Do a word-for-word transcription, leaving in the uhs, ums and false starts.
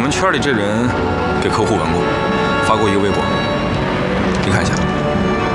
们圈里这人给客户问过，发过一个微博，你看一下。